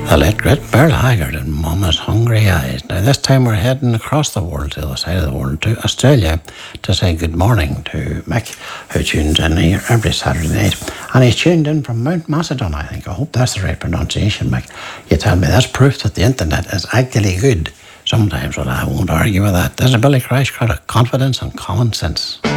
The late great Merle Haggard and Mama's Hungry Eyes. Now this time we're heading across the world, to the other side of the world, to Australia, to say good morning to Mick, who tunes in here every Saturday night. And he's tuned in from Mount Macedon, I think. I hope that's the right pronunciation, Mick. You tell me that's proof that the internet is actually good. Sometimes, well, I won't argue with that. There's a Billy Crash crowd of confidence and common sense.